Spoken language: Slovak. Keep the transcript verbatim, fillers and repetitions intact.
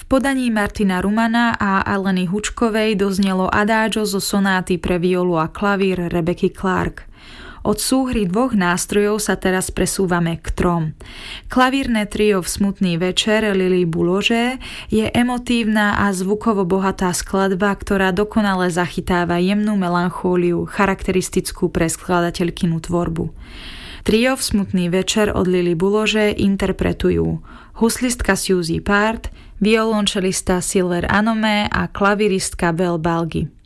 podaní Martina Rumana a Aleny Hučkovej doznelo Adagio zo sonáty pre violu a klavír Rebeccy Clark. Od súhry dvoch nástrojov sa teraz presúvame k trom. Klavírne trio v Smutný večer Lily Boulanger je emotívna a zvukovo bohatá skladba, ktorá dokonale zachytáva jemnú melanchóliu, charakteristickú pre skladateľkinu tvorbu. Trio v Smutný večer od Lily Boulanger interpretujú huslistka Suzy Part, violončelista Silver Anome a klaviristka Belle Balgi.